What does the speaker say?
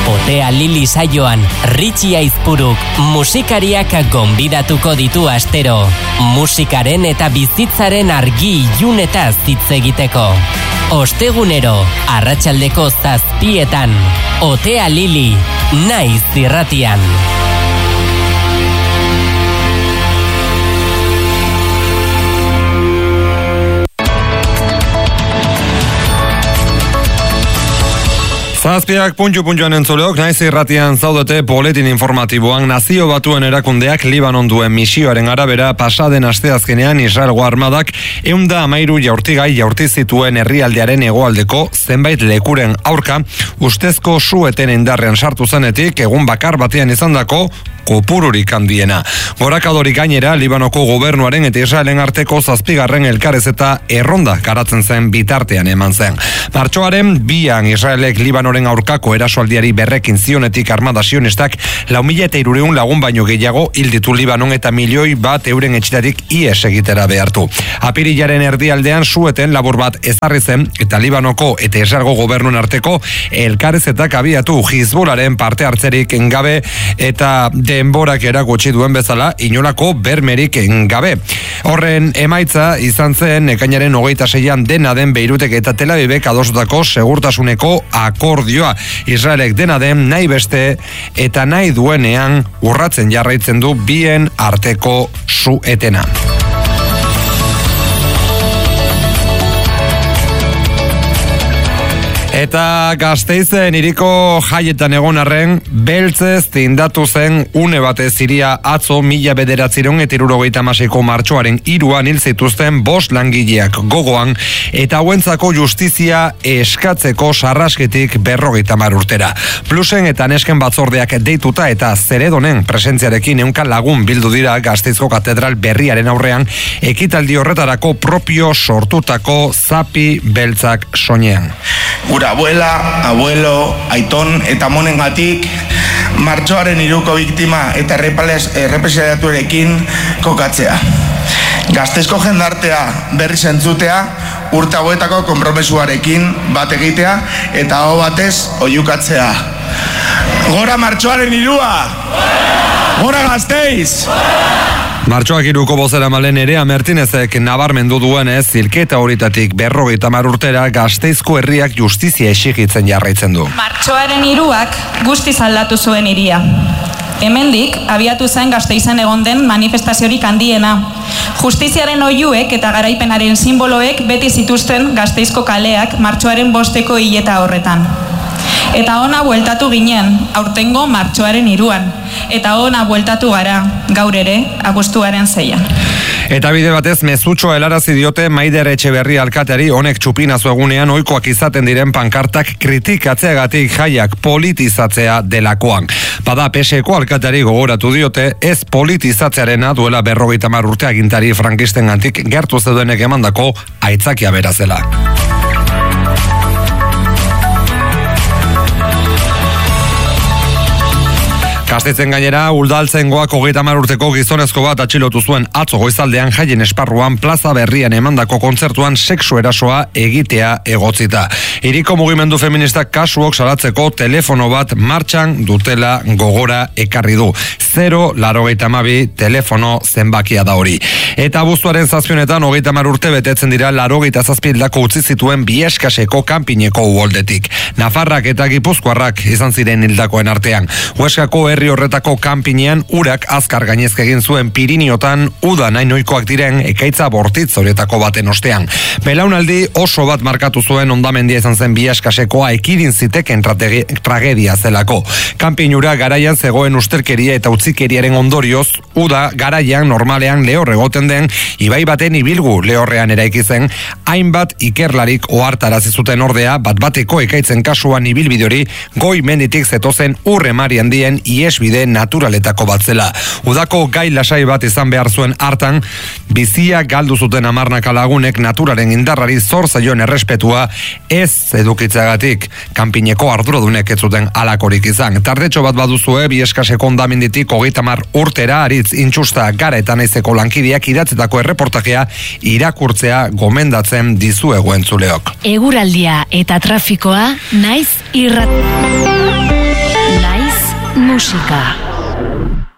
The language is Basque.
Otea Lili saioan, Ritxi Aizpuruk musikariak gonbidatuko ditu astero. Musikaren eta bizitzaren argi ilunetaz hitz egiteko. Ostegunero, arratsaldeko 7:00, Otea Lili, Naiz irratian. Zazpiak puntuan entzuleok, Naiz irratian zaudete boletin informatiboan. Nazio Batuen erakundeak Libanon duen misioaren arabera pasaden asteazkenean Israelgo armadak 113 jaurti zituen herrialdearen hegoaldeko zenbait lekuren aurka ustezko su-eten indarrean sartu zenetik egun bakar batean izandako kopururik handiena. Gorakadorik gainera, Libanoko gobernuaren eta Israelen arteko 7. elkarrezeta erronda garatzen zen bitartean eman zen. Martxoaren 2 Israelek Libanoren aurkako erasoaldiari berrekin zionetik armada sionistak 4.300 lagun baino gehiago hil ditu Libanon eta 1 milioi bat euren etxetatik ihes egitera behartu. Apirilaren erdialdean su-eten labur bat ezarri zen eta Libanoko eta Israelgo gobernuen arteko elkarrezetak abiatu Hizbolaren parte hartzerik gabe eta denborak erakutsi duen bezala inolako bermerik gabe. Horren emaitza izan zen ekainaren 26an dena den Beirutek eta Tel Avivek adostutako segurtasuneko akordioa. Israelek dena den nahi beste eta nahi duenean urratzen jarraitzen du bien arteko su-etena. Eta Gasteizen hiriko jaietan egon arren, beltzez tindatu zen une batez iria atzo 1976ko martxoaren 3an hil zituzten 5 langileak gogoan eta hauentzako justizia eskatzeko sarrasketik 50 urtera. Plusen eta nesken batzordeak deituta eta Zeredonen presentziarekin 100 lagun bildu dira Gasteizko katedral berriaren aurrean ekitaldi horretarako propio sortutako zapi beltzak soinean. Gura abuela, abuelo, aiton eta monengatik martxoaren 3ko biktima eta errepresaliatuarekin kokatzea. Gazteizko jendartea berriz entzutea, urte hauetako konpromesuarekin bat egitea eta aho batez oihukatzea. Gora martxoaren 3! Gora Gasteiz! Martxoak 3ko bozeramale Nerea Martinezek nabarmendu duenez, zilketa horitatik 50 urtera Gasteizko herriak justizia exigitzen jarraitzen du. Martxoaren 3ak guztiz aldatu zuen hiria. Hemendik abiatu zen Gasteizen egon den manifestaziorik handiena. Justiziaren oihuek eta garaipenaren simboloek beti zituzten Gasteizko kaleak martxoaren 5ko hileta horretan. Eta ona bueltatu ginen, aurtengo martxoaren 3an. Eta ona bueltatu gara, gaur ere, abuztuaren 6an. Eta bide batez mezutxoa helarazi diote Maider Etxeberri alkateari honek txupinazo egunean ohikoak izaten diren pankartak kritikatzeagatik jaiak politizatzea delakoan. Bada PSeko alkateari gogoratu diote ez politizatzearena duela 50 urte agintari frankistengandik gertu zeudenek emandako aitzakia berazela. Gasteizen gainera, Udaltzaingoak 30 urteko gizonezko bat atxilotu zuen atzo goizaldean jaien esparruan plaza berrian emandako kontzertuan sexu erasoa egitea egotzita. Hiriko mugimendu feministak kasuok salatzeko telefono bat martxan dutela gogora ekarri du. 082 telefono zenbakia da hori. Eta abuztuaren 7etan 30 urte betetzen dira 87 hildako utzi zituen Bieskaseko kanpineko uholdetik. Nafarrak eta Gipuzkoarrak izan ziren hildakoen artean. Hueskako herri horretako kanpinean urak azkar gainezke egin zuen Piriniotan uda nahi noikoak diren ekaitza bortitz horietako baten ostean. Belaunaldi oso bat markatu zuen hondamendia izan zen Biaskasekoa ekidin ziteken tragedia zelako. Kanpinura garaian zegoen usterkeria eta utzikeriaren ondorioz, uda garaian normalean lehor egoten den ibai baten ibilgu lehorrean eraiki zen, hainbat ikerlarik ohartarazi zuten ordea bat-bateko ekaitzen kasuan ibilbide hori goi menditik zetozen urremari handien iesbide naturaletako bat zela. Udako gai lasai bat izan behar zuen hartan, bizia galdu zuten 10 lagunek naturaren indarrari zor zaion errespetua ez edukitzagatik. Kanpineko arduradunek ez zuten alakorik izan. Tardetxo bat baduzue Bieskaseko hondamenditik 30 urtera aritz intxusta gara eta naizeko lankideak idatzetako erreportajea irakurtzea gomendatzen dizuegu entzuleok. Eguraldia eta trafikoa Naiz irrat. Musika.